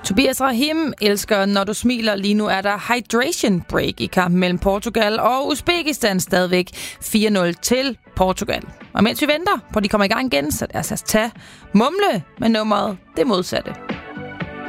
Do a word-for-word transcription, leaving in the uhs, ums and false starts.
Tobias Rahim elsker, når du smiler. Lige nu er der hydration break i kampen mellem Portugal og Uzbekistan, stadigvæk fire nul til Portugal. Og mens vi venter på, at de kommer i gang igen, så lad os tage Mumle med nummeret Det Modsatte.